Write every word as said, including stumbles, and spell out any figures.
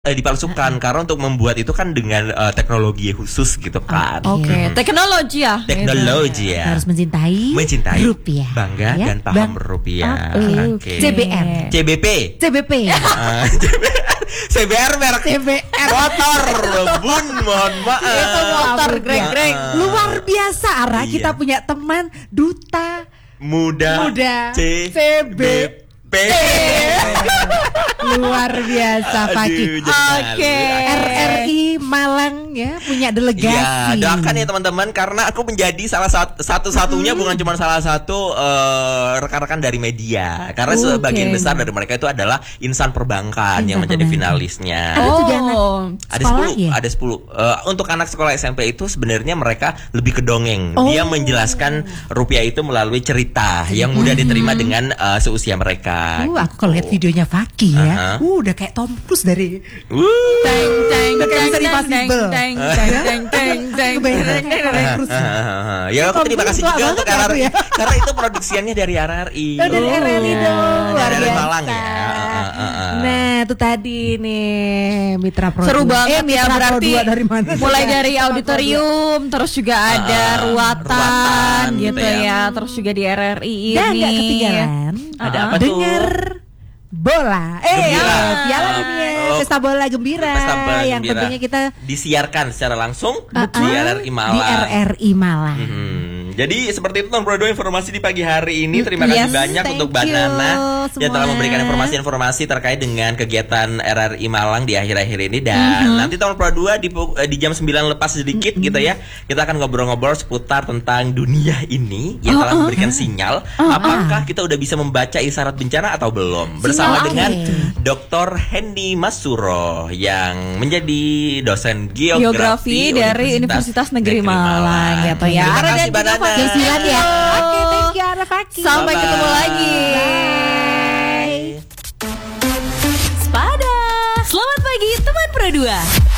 Eh, dipalsukan karena untuk membuat itu kan dengan uh, teknologi khusus gitu kan. Oke, okay. hmm. teknologi ya. Teknologi ya. Harus mencintai, mencintai rupiah, bangga ya? dan paham Bang- rupiah. Oke. Okay. C B R, C B P, C B P, uh, C B R merek C B R motor, bun, mohon maaf. Itu motor greng-greng. Uh, Luar biasa, Ara. iya. Kita punya teman duta muda, muda C B P. Luar biasa, Fakih. Oke, R R I Malang ya punya delegasi. Ya, doakan ya teman-teman karena aku menjadi salah satu satu-satunya hmm. bukan cuma salah satu uh, rekan-rekan dari media. Karena okay. sebagian besar dari mereka itu adalah insan perbankan insan yang menjadi perbankan. Finalisnya. Oh, ada sepuluh, ya? Ada sepuluh. Uh, untuk anak sekolah S M P itu sebenarnya mereka lebih ke dongeng. Oh. Dia menjelaskan rupiah itu melalui cerita yang mudah diterima hmm. dengan uh, seusia mereka. Uh, aku kalau lihat videonya Fakih ya, uh-huh. uh, udah kayak Tom Cruise dari teng teng teng teng teng teng teng teng teng. Ya aku terima kasih juga untuk R R I karena itu produksiannya dari R R I. Dari R R I dong, luar biasa. Malang ya. Nah itu tadi nih Mitra Pro. Seru banget eh, ya berarti dari mana? Mulai dari auditorium, terus juga ada ruatan gitu ya, terus juga di R R I ini. Dan nggak ketinggalan. Ada apa tuh? Dengar bola, eh ya, Piala Dunia, oh, pesta bola gembira, pesta bola yang gembira. Tentunya kita disiarkan secara langsung uh, di R R I Malang. Di R R I Malang. Hmm. Jadi seperti itu Tuan Pro dua informasi di pagi hari ini. Terima kasih yes, banyak untuk Mbak Nana yang telah memberikan informasi-informasi terkait dengan kegiatan R R I Malang di akhir-akhir ini. Dan mm-hmm. nanti Tuan Pro dua di, di jam sembilan lepas sedikit mm-hmm. gitu ya, kita akan ngobrol-ngobrol seputar tentang dunia ini yang oh, telah memberikan okay. sinyal. Oh, apakah ah. kita udah bisa membaca isyarat bencana atau belum? Bersama sinyal dengan okay. Doktor Hendy Masuro yang menjadi dosen geografi, geografi dari Universitas, Universitas Negeri, Negeri Malang, Malang gitu ya. Terima kasih Mbak Nana. Kesilan ya. Oke, okay, thank you Ara Fakih. Sampai Bye-bye. ketemu lagi. Bye. Sepada. Selamat pagi teman Pro dua.